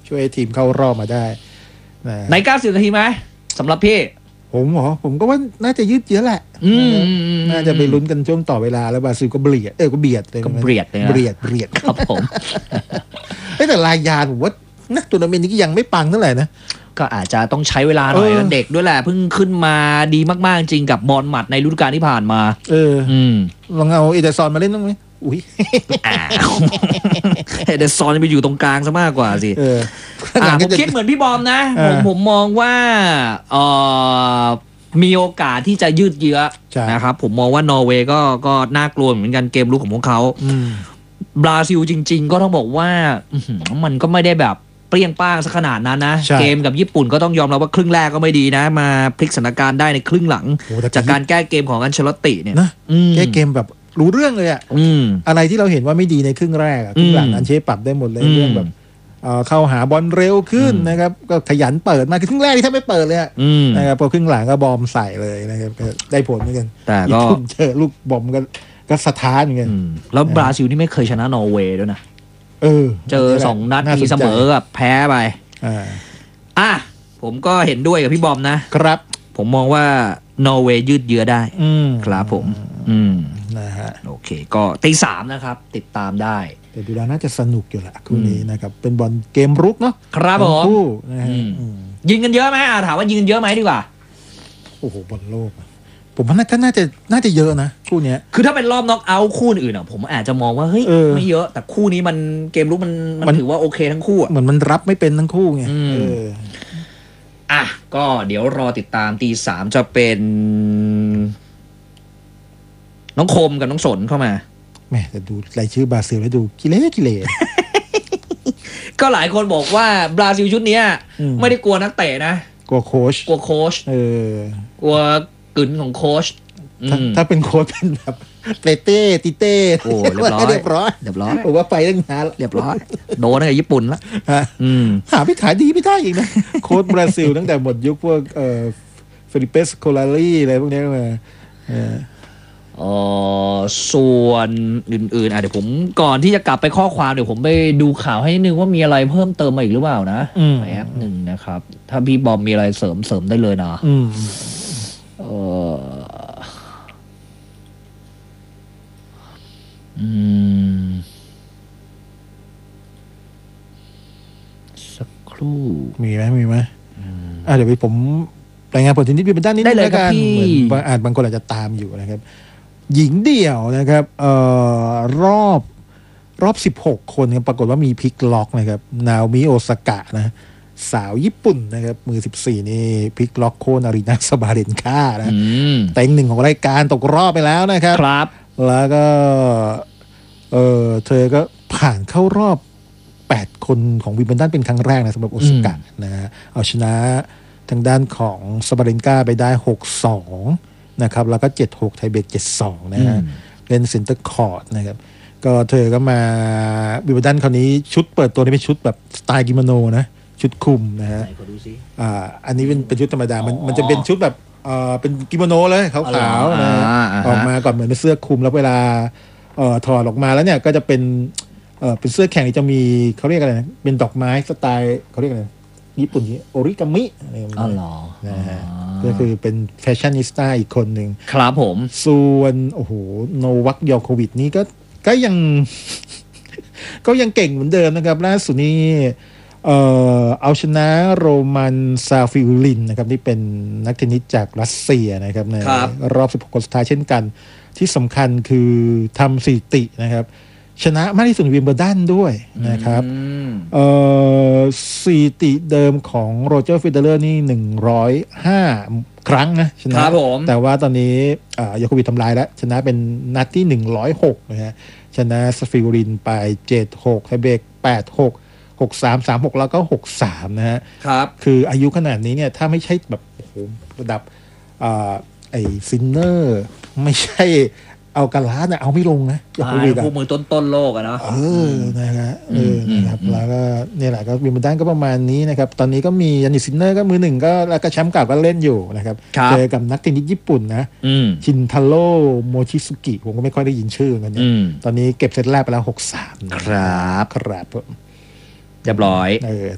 ช่วยทีมเข้ารอบมาได้ใน90 นาทีไหมสำหรับพี่ผมก็ว่าน่าจะยืดเยื้อแหละน่าจะไปลุ้นกันช่วงต่อเวลาแล้วบราซิลก็เบียดเลยเบียดครับผมแต่รายยานผมว่านักทัวร์นาเมนต์นี้ยังไม่ปังเท่าไหร่นะก็อาจจะต้องใช้เวลาหน่อยเด็กด้วยแหละเพิ่งขึ้นมาดีมากๆจริงกับบอลหมัดในฤดูกาลที่ผ่านมาลองเอาเอเดอร์ซอนมาเล่นบ้างไหมอุ้ยเอเดอร์ซอนไปอยู่ตรงกลางซะมากกว่าสิผมคิดเหมือนพี่บอมนะผมมองว่ามีโอกาสที่จะยืดเยื้อนะครับผมมองว่านอร์เวย์ก็น่ากลัวเหมือนกันเกมลุกของพวกเขาบราซิลจริงๆก็ต้องบอกว่ามันก็ไม่ได้แบบเปรี้ยงป้างสักขนาดนั้นนะเกมกับญี่ปุ่นก็ต้องยอมรับว่าครึ่งแรกก็ไม่ดีนะมาพลิกสถานการณ์ได้ในครึ่งหลังจากการแก้เกมของอันเชลอตติเนี่ยแก้เกมแบบรู้เรื่องเลยอะอะไรที่เราเห็นว่าไม่ดีในครึ่งแรกครึ่งหลังอันเชฟปรับได้หมดเลยเรื่องแบบเข้าหาบอลเร็วขึ้นนะครับก็ขยันเปิดมาครึ่งแรกที่ถ้าไม่เปิดเลยนะครับพอครึ่งหลังก็บอมใส่เลยนะครับได้ผลเหมือนกันแต่ก็เจอลูกบอมก็สะท้านเหมือนกันแล้วบราซิลนี่ไม่เคยชนะนอร์เวย์ด้วยนะเจอ2 นัดมีเสมอกับแพ้ไปผมก็เห็นด้วยกับพี่บอมนะครับผมมองว่านอร์เวย์ยืดเยื้อได้ครับผมนะฮะโอเคก็ตี 3นะครับติดตามได้แต่ดูแล้วน่าจะสนุกอยู่แหละคู่นี้นะครับเป็นบอลเกมรุกเนาะครับผมยิงกันเยอะไหมถามว่ายิงกันเยอะไหมดีกว่าโอ้โหบอลโลกผมว่าน่าจะเยอะนะคู่นี้คือถ้าเป็นรอบน็อกเอาท์คู่อื่นผมอาจจะมองว่าเฮ้ยไม่เยอะแต่คู่นี้มันเกมรุกมันถือว่าโอเคทั้งคู่เหมือนมันรับไม่เป็นทั้งคู่ไงก็เดี๋ยวรอติดตามตี 3จะเป็นน้องคมกับน้องสนเข้ามาแม่แต่ดูรายชื่อบราซิลแล้วดูกิเลสก็หลายคนบอกว่าบราซิลชุดนี้ไม่ได้กลัวนักเตะนะกลัวโค้ชกลัวกึ๋นของโค้ชถ้าเป็นโค้ชเป็นแบบติเต้โอ้เรียบร้อยผมว่าไปตั้งนานเรียบร้อยโดนตั้งแต่ญี่ปุ่นแล้วหาพิถาดีไม่ได้อีกนะโค้ชบราซิลตั้งแต่หมดยุคพวกเฟลิเปสโคลารีอะไรพวกนี้มาส่วนอื่นๆเดี๋ยวผมก่อนที่จะกลับไปข้อความเดี๋ยวผมไปดูข่าวให้นิดนึงว่ามีอะไรเพิ่มเติมมาอีกหรือเปล่านะแป๊บหนึ่งนะครับถ้าพี่บอมมีอะไรเสริมได้เลยนะสักครู่มีไหมเดี๋ยวผมรายงานผลทีนี้เป็นด้านนี้ได้เลยครับพี่เหมือนบางคนอาจจะตามอยู่นะครับหญิงเดี่ยวนะครับรอบ16 คนปรากฏว่ามีพลิกล็อกนะครับนาโอมิโอซากะนะสาวญี่ปุ่นนะครับมือ14นี่พลิกล็อกโคนารินาซาบาเรนค่านะเต็ง 1ของรายการตกรอบไปแล้วนะครับแล้วก็เธอก็ผ่านเข้ารอบ8 คนของวิมเบิลดันเป็นครั้งแรกนะสำหรับโอซากะนะเอาชนะทางด้านของซาบาเรนค่าไปได้ 6-2 นะครับแล้วก็ 7-6 ไทเบรก 7-2 นะฮะเล่นเซ็นเตอร์คอร์ตนะครับก็เธอก็มาวิมเบิลดันคราวนี้ชุดเปิดตัวนี่เป็นชุดแบบสไตล์กิโมโนนะชุดคลุมนะฮะอันนี้เป็นชุดธรรมดามันจะเป็นชุดแบบเป็นกิโมโนเลยขาวๆนะออกมาก่อนเหมือนเป็นเสื้อคลุมแล้วเวลาถอดออกมาแล้วเนี่ยก็จะเป็นเสื้อแข่งที่จะมีเขาเรียกอะไรนะเป็นดอกไม้สไตล์เขาเรียกอะไรญี่ปุ่นนี้โอริกามิอะไรแบบนี้นะฮะก็คือเป็นแฟชั่นนิสต้าอีกคนหนึ่งครับผมส่วนโอ้โหโนวัคยอโควิดนี่ก็ยังเก่งเหมือนเดิมนะครับล่าสุดนี้เอาชนะโรมันซาฟิลินนะครับที่เป็นนักเทนนิสจากรัสเซียนะครับในรอบ16 คนสุดท้ายเช่นกันที่สำคัญคือทำสถิตินะครับชนะมากที่สุดในวิมเบิลดันด้วยนะครับสถิติเดิมของโรเจอร์เฟเดอร์นี่105 ครั้งนะชนะแต่ว่าตอนนี้ยาโควิดทำลายแล้วชนะเป็นนัดที่106นะฮะชนะซาฟิลินไป 7-6 ไทเบรก 8-6 6-3 3-6 แล้วก็ 6-3 นะฮะคืออายุขนาดนี้เนี่ยถ้าไม่ใช่แบบโอ้โหระดับไอ้ซินเนอร์ไม่ใช่เอากาลาเนี่ยเอาไม่ลงนะคู่มือต้นโลกอะเนาะนะครับแล้วก็เนี่ยแหละก็วิมเบิลดันก็ประมาณนี้นะครับตอนนี้ก็มียานิซินเนอร์ก็มือ 1ก็แล้วก็แชมป์เก่าก็เล่นอยู่นะครับเจอกับนักเทนนิสญี่ปุ่นนะชินทาโร่โมชิสุกิผมก็ไม่ค่อยได้ยินชื่อกันเนี่ยตอนนี้เก็บเซตแรกไปแล้ว 6-3 ครับเรียบร้อย